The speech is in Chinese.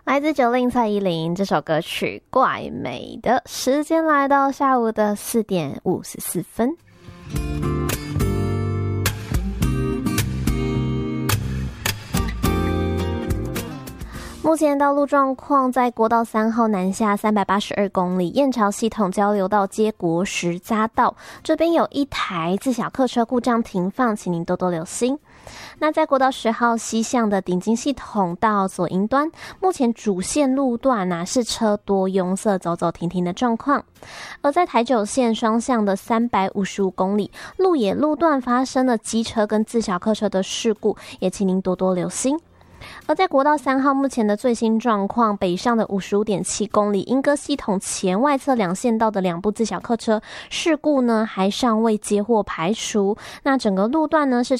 来自9令蔡依林这首歌曲怪美的。时间来到下午的4点54分。目前道路状况，在国道3号南下382公里，燕巢系统交流道接国十匝道，这边有一台自小客车故障停放，请您多多留心。那在国道10号西向的顶金系统到左营端，目前主线路段是车多拥塞，走走停停的状况。而在台9线双向的355公里，鹿野路段发生了机车跟自小客车的事故，也请您多多留心。而在国道3号目前的最新状况，北上的55.7公里，莺歌系统前外侧2线道的2部自小客车事故呢，还尚未接获排除。那整个路段呢是